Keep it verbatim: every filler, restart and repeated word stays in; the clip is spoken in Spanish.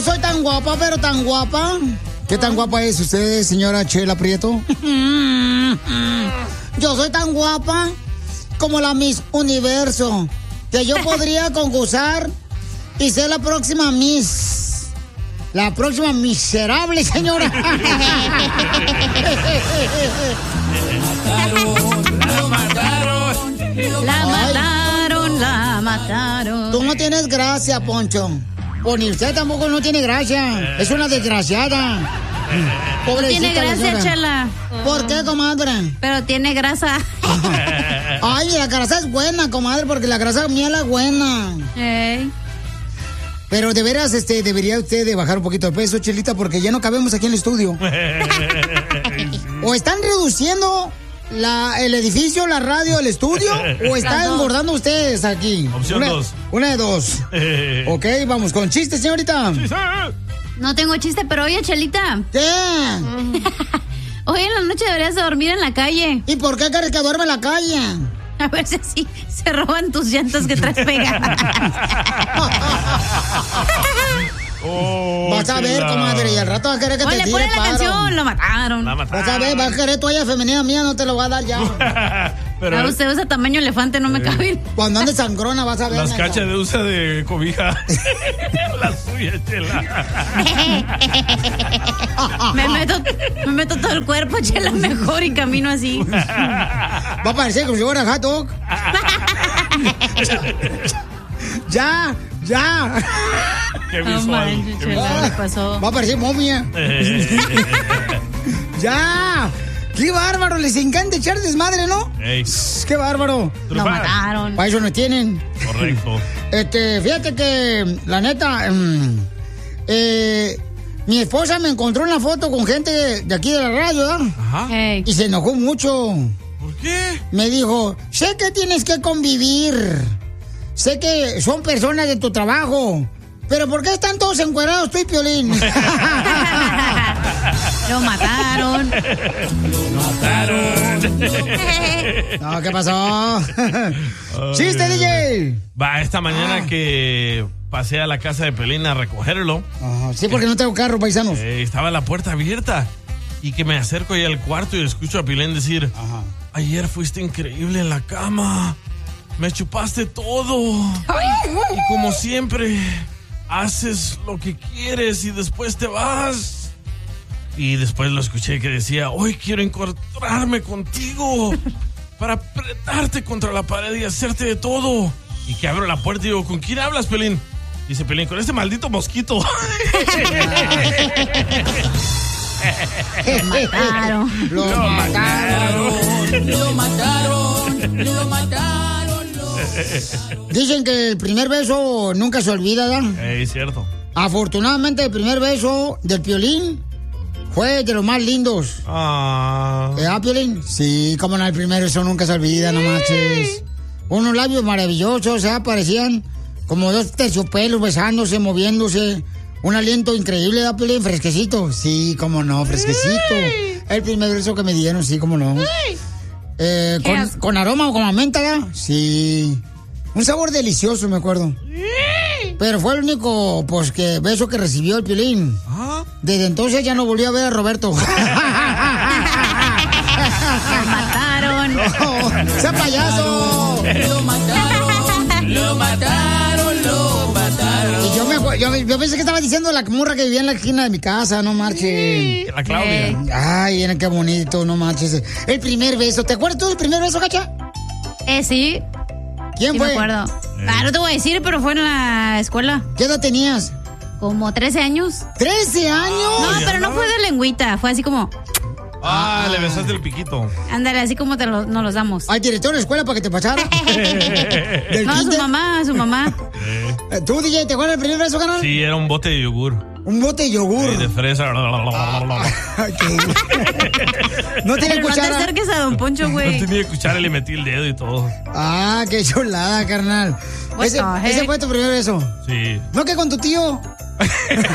Yo soy tan guapa, pero tan guapa. ¿Qué tan guapa es usted, señora Chela Prieto? Yo soy tan guapa como la Miss Universo, que yo podría concursar y ser la próxima Miss. La próxima miserable, señora. La mataron, la mataron, la mataron. Tú no tienes gracia, Poncho. O ni usted tampoco no tiene gracia. Es una desgraciada. No tiene gracia, Chela. ¿Por qué, comadre? Pero tiene grasa. Ay, la grasa es buena, comadre, porque la grasa miel es buena. Hey. Pero de veras, este, debería usted de bajar un poquito de peso, Chelita, porque ya no cabemos aquí en el estudio. O están reduciendo la, el edificio, la radio, el estudio, o están engordando ustedes aquí. Opción una, dos. Una de dos. Ok, vamos con chistes, señorita. Sí, sí. No tengo chiste, pero oye, Chelita. ¿Qué? Hoy en la noche deberías de dormir en la calle. ¿Y por qué quieres que duerma en la calle? A ver si así se roban tus llantas que traes pegadas. Oh, vas a ver, comadre, y al rato vas a querer que Oye, te tire ponle la paro. canción, lo mataron. La mataron. Vas a ver, vas a querer toalla femenina mía, no te lo voy a dar ya. Pero a usted usa tamaño elefante, no me cabe. Cuando andes sangrona vas a ver. las neta. cachas de usa de cobija. La suya, Chela. me, meto, me meto todo el cuerpo, Chela, mejor y camino así. Va a parecer como si fuera hot dog. Ya, ya. Qué No visual. manches, qué Chela, visual. ¿qué pasó? Va a parecer momia. Ya. ¡Qué bárbaro! Les encanta echar desmadre, ¿no? Ey, ¡Qué bárbaro! Lo trufar. mataron. Para eso nos tienen. Correcto. Este, fíjate que, la neta, mm, eh, mi esposa me encontró una foto con gente de aquí de la radio, ¿verdad? Ajá. Hey. Y se enojó mucho. ¿Por qué? Me dijo, sé que tienes que convivir. Sé que son personas de tu trabajo. Pero ¿por qué están todos encuerados tú y Piolín? Lo mataron. Mataron. No, ¿qué pasó? ¡Chiste, D J! Va, esta mañana Ah. que pasé a la casa de Pelín a recogerlo, Ajá, sí, porque no tengo carro, paisanos. eh, estaba la puerta abierta y que me acerco ahí al cuarto y escucho a Pelín decir, Ajá. ayer fuiste increíble en la cama, me chupaste todo y como siempre haces lo que quieres y después te vas. Y después lo escuché que decía, hoy quiero encontrarme contigo para apretarte contra la pared y hacerte de todo. Y que abro la puerta y digo, ¿con quién hablas, Pelín? Dice Pelín, con este maldito mosquito. Lo mataron. Lo, Lo mataron. Lo mataron, lo mataron, lo... Dicen que el primer beso nunca se olvida, ¿verdad? Eh, es cierto. Afortunadamente, el primer beso del Piolín fue de los más lindos. Ah. ¿Eh, Piolín? Sí, como no, el primer beso nunca se olvida, no manches. Unos labios maravillosos, o sea, parecían como dos terciopelos besándose, moviéndose. Un aliento increíble, ¿da, Piolín? Fresquecito. Sí, como no, fresquecito. El primer beso que me dieron, sí, como no. Eh, con, con aroma o como a menta, ¿da? Sí. Un sabor delicioso, me acuerdo. Pero fue el único, pues, que beso que recibió el Piolín. ¿Ah? Desde entonces ya no volví a ver a Roberto. Lo mataron. No, ¡sea payaso! Lo mataron, lo mataron, lo mataron. Y yo, me, acu- yo, yo pensé que estaba diciendo la morra que vivía en la esquina de mi casa, no marches. La Claudia. Eh. Ay, mira qué bonito, no marches. El primer beso, ¿te acuerdas tú del primer beso, Cacha? Eh, sí. ¿Quién Sí fue? me acuerdo. Ah, no te voy a decir, pero fue en la escuela. ¿Qué edad tenías? Como trece años. ¿trece años? No, ya pero no no. fue de lengüita. Fue así como, Ah, le besaste el piquito. ándale, así como te lo, nos los damos. Al director de la escuela para que te pasara. Del No, a su kinder. mamá, a su mamá. Eh, ¿Tú, D J, te acuerdas del primer beso, canal? Sí, era un bote de yogur. Un bote de yogur. Eh, de fresa. Ay, qué- No tiene Pero no te cuchara. acerques a Don Poncho, No güey. tenía cuchara y le metí el dedo y todo. Ah, qué chulada, carnal. What Ese, the heck? ese fue tu primer beso. Sí. ¿No que con tu tío?